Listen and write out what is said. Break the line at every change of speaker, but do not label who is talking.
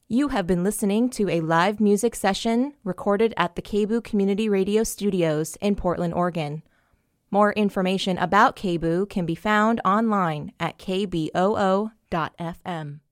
You have been listening to a live music session recorded at the KBOO Community Radio Studios in Portland, Oregon. More information about KBOO can be found online at kboo.fm.